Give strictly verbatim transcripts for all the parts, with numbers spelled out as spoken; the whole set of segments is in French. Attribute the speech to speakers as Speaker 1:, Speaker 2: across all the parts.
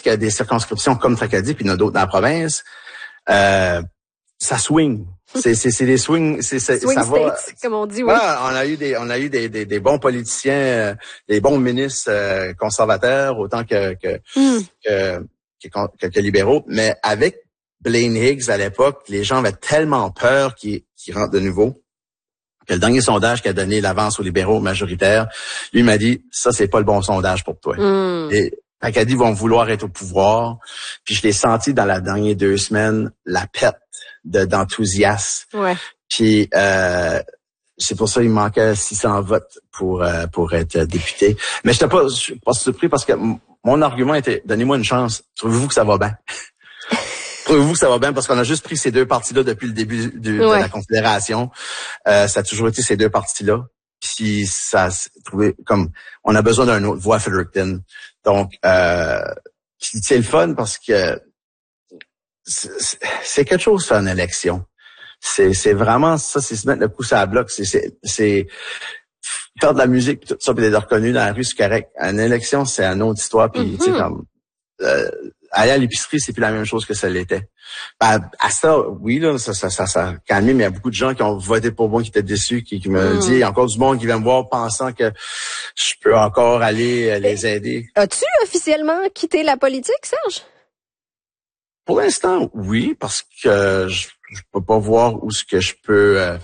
Speaker 1: que des circonscriptions comme Tracadie, puis il y en a d'autres dans la province, euh, ça swing. C'est, c'est, c'est des swings, c'est, c'est
Speaker 2: swing
Speaker 1: ça
Speaker 2: states,
Speaker 1: va.
Speaker 2: Comme on dit, oui.
Speaker 1: Ouais, on a eu des, on a eu des, des, des bons politiciens, euh, des bons ministres euh, conservateurs, autant que que, mm. que, que, que, que libéraux. Mais avec Blaine Higgs à l'époque, les gens avaient tellement peur qu'il, qu'il rentre de nouveau. Que le dernier sondage qui a donné l'avance aux libéraux majoritaires, lui m'a dit, ça, c'est pas le bon sondage pour toi. Mm. Et Acadie vont vouloir être au pouvoir. Puis je l'ai senti dans les dernières deux semaines, la perte de, d'enthousiasme.
Speaker 2: Ouais.
Speaker 1: Puis euh, c'est pour ça qu'il manquait six cents votes pour euh, pour être député. Mais je n'étais pas, je suis pas surpris parce que m- mon argument était, donnez-moi une chance. Trouvez-vous que ça va bien? Trouvez-vous que ça va bien? Parce qu'on a juste pris ces deux partis-là depuis le début du, ouais. de la Confédération. Euh, ça a toujours été ces deux partis-là. Puis ça s'est trouvé comme, on a besoin d'une autre voix à Fredericton. Donc, euh, c'est le fun parce que c'est, c'est quelque chose faire une élection. C'est, c'est vraiment ça, c'est se mettre le pouce à la bloc. C'est, c'est, c'est faire de la musique, tout ça, puis d'être reconnu dans la rue, c'est correct. Une élection, c'est une autre histoire. Puis, mm-hmm. tu sais, comme... Euh, aller à l'épicerie, c'est plus la même chose que ça l'était. Ben, à ça, oui, là, ça, ça, ça, ça a calmé, mais il y a beaucoup de gens qui ont voté pour moi, qui étaient déçus, qui, qui me mm. disent, il y a encore du monde qui vient me voir pensant que je peux encore aller les aider.
Speaker 2: As-tu officiellement quitté la politique, Serge?
Speaker 1: Pour l'instant, oui, parce que je, je peux pas voir où ce que je peux... Euh,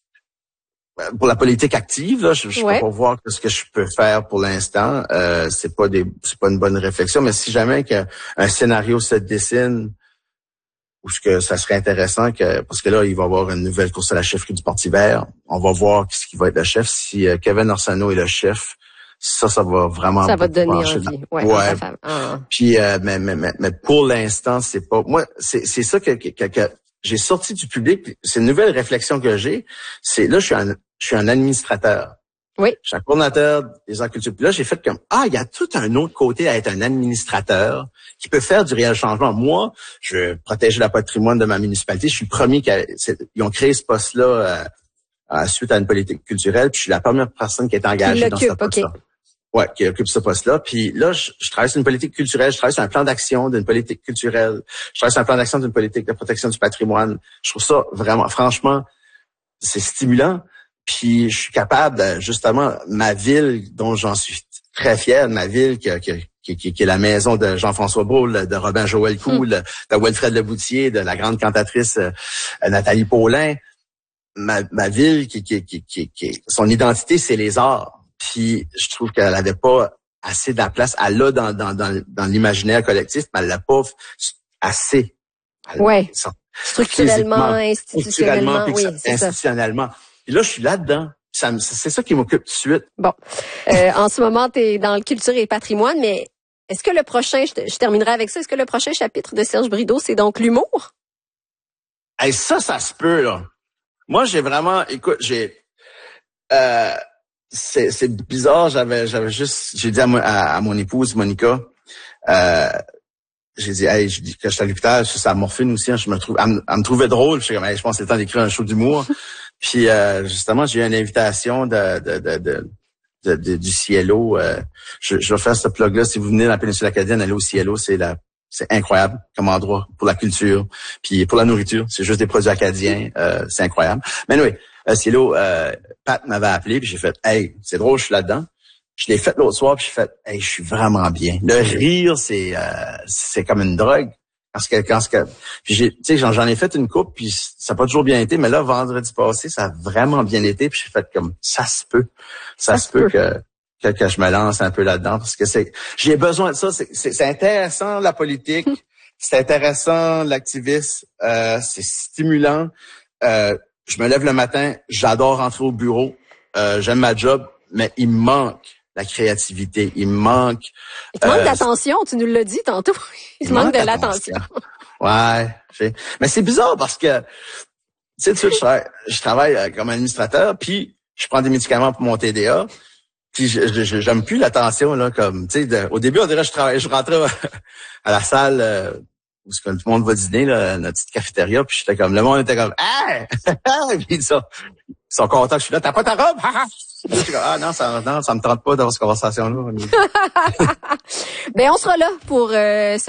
Speaker 1: pour la politique active, là, je, je ouais. peux pas voir ce que je peux faire pour l'instant. Euh, c'est pas des, c'est pas une bonne réflexion. Mais si jamais qu'un un scénario se dessine, ou ce que ça serait intéressant que, parce que là, il va y avoir une nouvelle course à la chefferie du Parti vert. On va voir qui, qui va être le chef. Si euh, Kevin Arsenault est le chef, ça, ça va vraiment.
Speaker 2: Ça va te donner envie. Dans... Ouais.
Speaker 1: ouais. Ah. Puis, euh, mais, mais, mais, mais pour l'instant, c'est pas. Moi, c'est, c'est ça que, que, que j'ai sorti du public. C'est une nouvelle réflexion que j'ai. C'est là, je suis un, je suis un administrateur.
Speaker 2: Oui.
Speaker 1: Je suis un coordonnateur des arts culturels. Puis là, j'ai fait comme, ah, il y a tout un autre côté à être un administrateur qui peut faire du réel changement. Moi, je veux protéger le patrimoine de ma municipalité. Je suis le premier qui a, ils ont créé ce poste-là euh, à, suite à une politique culturelle. Puis je suis la première personne qui est engagée dans ce poste-là. Okay. Ouais, qui occupe ce poste-là. Puis là, je, je travaille sur une politique culturelle, je travaille sur un plan d'action d'une politique culturelle, je travaille sur un plan d'action d'une politique de protection du patrimoine. Je trouve ça vraiment, franchement, c'est stimulant. Puis je suis capable, justement, ma ville, dont j'en suis très fier, ma ville qui, qui, qui, qui, qui est la maison de Jean-François Brault, de Robin Joël Cool, mm. de Wilfred Leboutier, de la grande cantatrice euh, Nathalie Paulin. Ma, ma ville, qui, qui, qui, qui, qui, son identité, c'est les arts. Puis je trouve qu'elle avait pas assez de la place. Elle l'a dans, dans, dans, dans l'imaginaire collectif, mais elle l'a pas assez.
Speaker 2: Oui. Structurellement, institutionnellement, oui,
Speaker 1: c'est institutionnellement. Ça. Puis là, je suis là-dedans. Ça, c'est ça qui m'occupe tout de suite.
Speaker 2: Bon. Euh, en ce moment, tu es dans le culture et patrimoine, mais est-ce que le prochain, je, je terminerai avec ça, est-ce que le prochain chapitre de Serge Brideau, c'est donc l'humour?
Speaker 1: Hey, ça, ça se peut, là. Moi, j'ai vraiment, écoute, j'ai, euh, c'est, c'est bizarre, j'avais, j'avais juste, j'ai dit à, mo, à, à mon épouse, Monica, euh, j'ai dit, hey, je dis que j'étais à l'hôpital, je suis à morphine aussi, hein, je me trouve, elle, me, elle me trouvait drôle, je suis comme, hey, je pense que c'est le temps d'écrire un show d'humour. Puis, euh, justement, j'ai eu une invitation de, de, de, de, de, de du Cielo. Euh, je, je vais faire ce plug-là. Si vous venez dans la péninsule acadienne, allez au Cielo, c'est la, c'est incroyable comme endroit pour la culture, puis pour la nourriture. C'est juste des produits acadiens, euh, c'est incroyable. Mais oui, euh, Cielo, euh, Pat m'avait appelé, puis j'ai fait, hey, c'est drôle, je suis là-dedans. Je l'ai fait l'autre soir, puis j'ai fait, hey, je suis vraiment bien. Le rire, c'est, euh, c'est comme une drogue. Parce que quand que puis j'ai tu sais j'en, j'en ai fait une coupe puis ça n'a pas toujours bien été, mais là vendredi passé ça a vraiment bien été, puis j'ai fait comme ça se peut ça, ça se peut, peut que, que que je me lance un peu là-dedans, parce que c'est j'ai besoin de ça. C'est c'est, c'est intéressant la politique, c'est intéressant l'activisme, euh, c'est stimulant. Euh, je me lève le matin, j'adore rentrer au bureau, euh, j'aime ma job, mais il me manque la créativité, il me manque...
Speaker 2: Il te manque euh, d'attention, tu nous l'as dit tantôt. Il te manque de l'attention.
Speaker 1: Ouais, j'ai... mais c'est bizarre parce que, tu sais, tu sais, je travaille, je travaille comme administrateur, puis je prends des médicaments pour mon T D A, puis je, je, j'aime plus l'attention, là, comme, tu sais, de... au début, on dirait, je travaillais, je rentrais à la salle euh, où tout le monde va dîner, là, notre petite cafétéria, puis j'étais comme, le monde était comme, ah! Puis ça, ils sont contents que je suis là, t'as pas ta robe? Ah non, ça, non, ça me tente pas d'avoir cette conversation-là.
Speaker 2: Ben, on sera là pour euh,